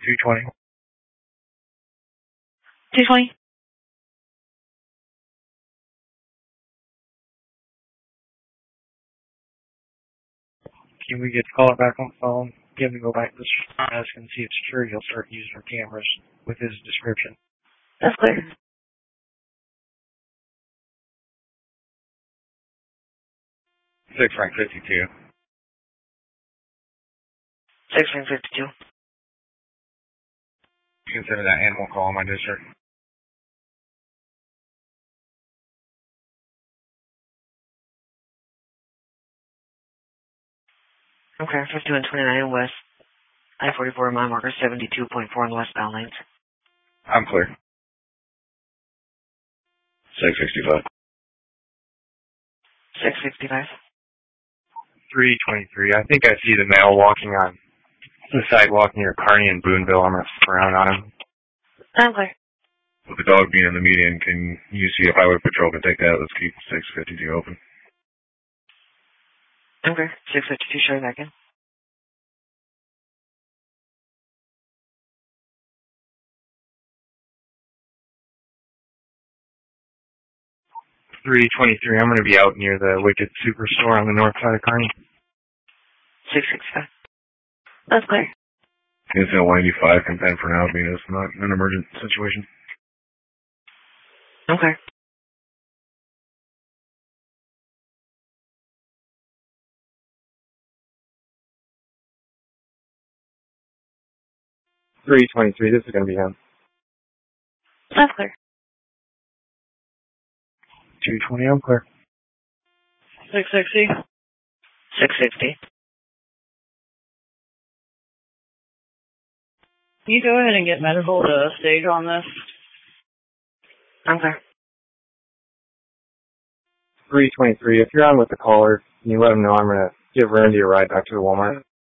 220. 220. Can we get the caller back on the phone? Get him to go back to the desk and see if security will start using our cameras with his description. That's clear. 6 rank 52. 6 rank 52. Consider that animal call in my district. Okay, 51 29 west. I-44 mile marker 72.4 on the westbound lanes. I'm clear. 665. 665. 323. I think I see the male walking on the sidewalk near Kearney and Boonville. I'm going to frown on him. I'm clear. With the dog being in the median, can you see if Highway Patrol can take that? Let's keep 652 open. I'm clear. 652 showing back in. $323. I'm going to be out near the Wicked Superstore on the north side of Kearney. 665. That's clear. Incident 185 contend for now, being it's not an emergent situation. Okay. $323. This is going to be him. That's clear. 220. I'm clear. 660. 660. Can you go ahead and get medical to stage on this? I'm clear. 323. If you're on with the caller, can you let him know I'm going to give Randy a ride back to the Walmart?